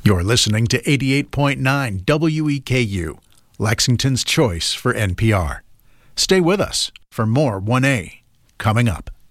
You're listening to 88.9 WEKU, Lexington's choice for NPR. Stay with us for more 1A coming up.